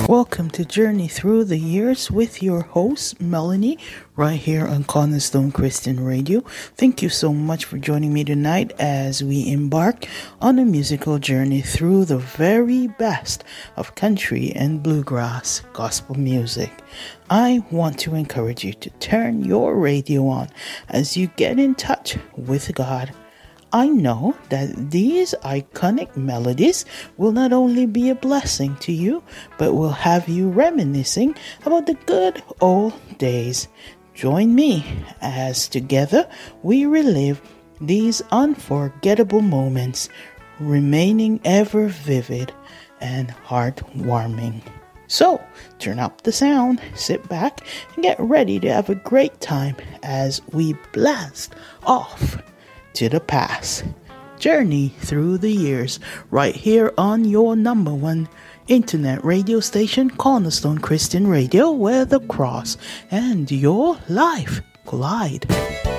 Welcome to Journey Through the Years with your host, Melanie, right here on Cornerstone Christian Radio. Thank you so much for joining me tonight as we embark on a musical journey through the very best of country and bluegrass gospel music. I want to encourage you to turn your radio on as you get in touch with God. I know that these iconic melodies will not only be a blessing to you, but will have you reminiscing about the good old days. Join me as together we relive these unforgettable moments, remaining ever vivid and heartwarming. So, turn up the sound, sit back, and get ready to have a great time as we blast off to the past. Journey through the years, right here on your number one internet radio station, Cornerstone Christian Radio, where the cross and your life collide.